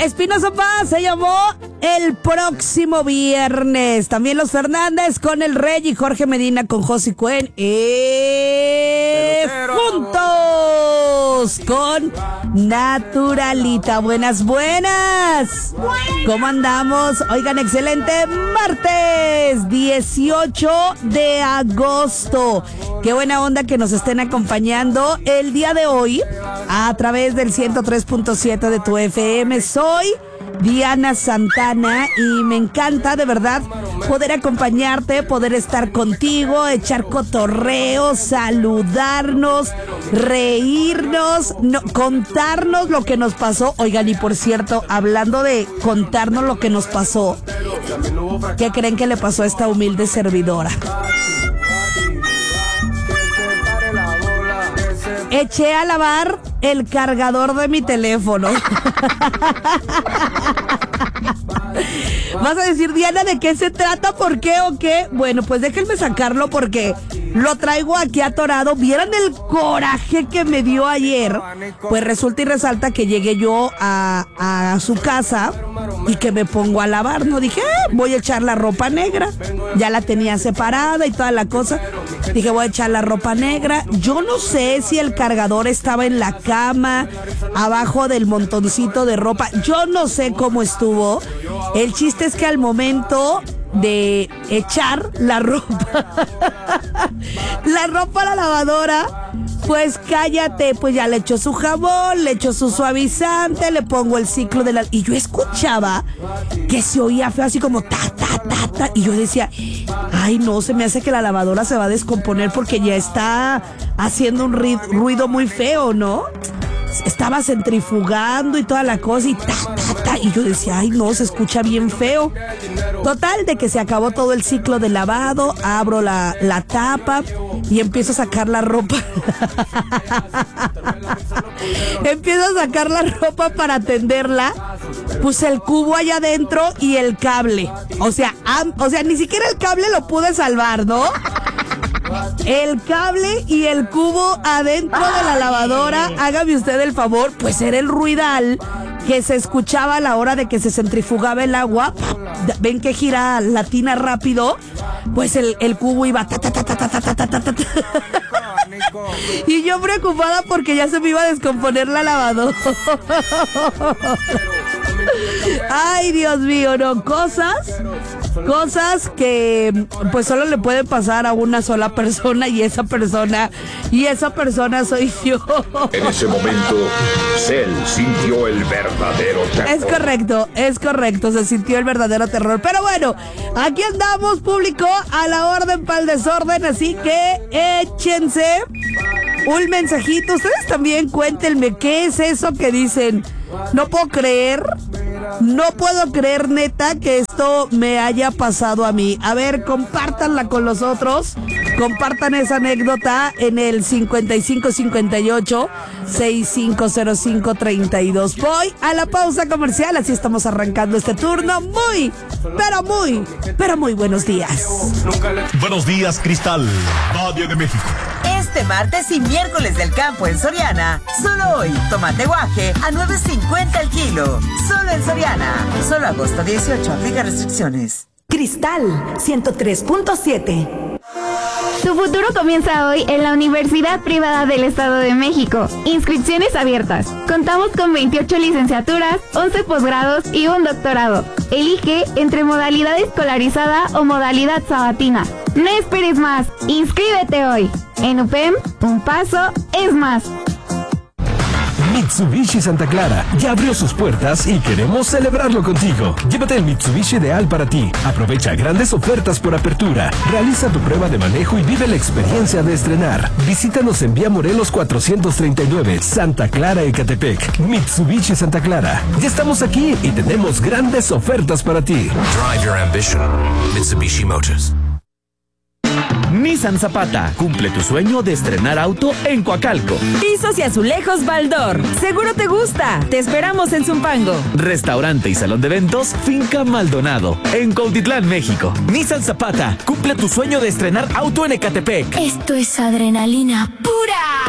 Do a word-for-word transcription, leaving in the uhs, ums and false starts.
Espinosa Paz se llamó El Próximo Viernes. También Los Fernández con El Rey y Jorge Medina con Josie Cuen. Eh, juntos con Naturalita. Buenas, buenas. ¿Cómo andamos? Oigan, excelente martes dieciocho de agosto. Qué buena onda que nos estén acompañando el día de hoy a través del ciento tres punto siete de tu F M. Soy Diana Santana y me encanta de verdad poder acompañarte, poder estar contigo, echar cotorreo, saludarnos, reírnos, no, contarnos lo que nos pasó. Oigan, y por cierto, hablando de contarnos lo que nos pasó, ¿qué creen que le pasó a esta humilde servidora? Eché a lavar el cargador de mi teléfono. Vas a decir, Diana, ¿de qué se trata? ¿Por qué o qué? Bueno, pues déjenme sacarlo porque lo traigo aquí atorado. ¿Vieron el coraje que me dio ayer? Pues resulta y resalta que llegué yo a, a su casa y que me pongo a lavar. No dije, eh, voy a echar la ropa negra. Ya la tenía separada y toda la cosa. Dije, voy a echar la ropa negra. Yo no sé si el cargador estaba en la cama, abajo del montoncito de ropa. Yo no sé cómo estuvo. El chiste es que al momento de echar la ropa, la ropa a la lavadora, pues cállate, pues ya le echó su jabón, le echó su suavizante, le pongo el ciclo de la... Y yo escuchaba que se oía feo, así como ta, ta, ta, ta. Y yo decía, ay no, se me hace que la lavadora se va a descomponer porque ya está haciendo un ruido muy feo, ¿no? Estaba centrifugando y toda la cosa y ta, ta, ta. Y yo decía, ay no, se escucha bien feo. Total, de que se acabó todo el ciclo de lavado, abro la, la tapa y empiezo a sacar la ropa. Empiezo a sacar la ropa para tenderla. Puse el cubo allá adentro y el cable. O sea, am, o sea, ni siquiera el cable lo pude salvar, ¿no? El cable y el cubo adentro de la lavadora, hágame usted el favor, pues era el ruidal que se escuchaba a la hora de que se centrifugaba el agua. Ven que gira la tina rápido, pues el, el cubo iba ta, ta, ta, ta, ta, ta, ta, ta, ta. Y yo preocupada porque ya se me iba a descomponer la lavadora. Ay, Dios mío, no, cosas, cosas que pues solo le pueden pasar a una sola persona y esa persona, y esa persona soy yo. En ese momento, Cell sintió el verdadero terror. Es correcto, es correcto, se sintió el verdadero terror. Pero bueno, aquí andamos, público, a la orden para el desorden, así que échense un mensajito. Ustedes también cuéntenme qué es eso que dicen. No puedo creer, no puedo creer neta que esto me haya pasado a mí. A ver, compártanla con los otros, compartan esa anécdota en el cincuenta y cinco cincuenta y ocho sesenta y cinco cero cinco treinta y dos. Voy a la pausa comercial, así estamos arrancando este turno. Muy, pero muy, pero muy buenos días. Buenos días, Cristal, Radio de México. Este martes y miércoles del campo en Soriana, solo hoy, tomate guaje a nueve cincuenta el kilo. Solo en Soriana. Solo agosto dieciocho, aplica restricciones. Cristal ciento tres punto siete. Tu futuro comienza hoy en la Universidad Privada del Estado de México. Inscripciones abiertas. Contamos con veintiocho licenciaturas, once posgrados y un doctorado. Elige entre modalidad escolarizada o modalidad sabatina. No esperes más. Inscríbete hoy. En U P E M, un paso es más. Mitsubishi Santa Clara ya abrió sus puertas y queremos celebrarlo contigo. Llévate el Mitsubishi ideal para ti. Aprovecha grandes ofertas por apertura. Realiza tu prueba de manejo y vive la experiencia de estrenar. Visítanos en Vía Morelos cuatrocientos treinta y nueve, Santa Clara, Ecatepec. Mitsubishi Santa Clara. Ya estamos aquí y tenemos grandes ofertas para ti. Drive your ambition. Mitsubishi Motors. Nissan Zapata, cumple tu sueño de estrenar auto en Coacalco. Pisos y azulejos Baldor, seguro te gusta. Te esperamos en Zumpango. Restaurante y salón de eventos Finca Maldonado, en Cuautitlán, México. Nissan Zapata, cumple tu sueño de estrenar auto en Ecatepec. Esto es adrenalina pura.